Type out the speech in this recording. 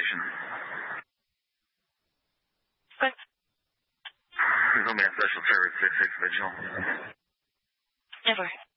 station. What? There's only a special service 6-6 vigil. Never.